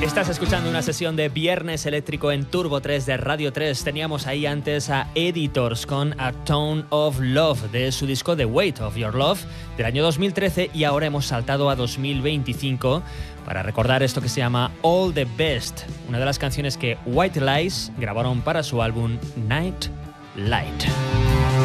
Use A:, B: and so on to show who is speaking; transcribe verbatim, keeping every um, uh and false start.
A: Estás escuchando una sesión de Viernes Eléctrico en Turbo tres de Radio tres. Teníamos ahí antes a Editors con A Tone of Love de su disco The Weight of Your Love del año dos mil trece, y ahora hemos saltado a dos mil veinticinco para recordar esto que se llama All the Best, una de las canciones que White Lies grabaron para su álbum Night Light.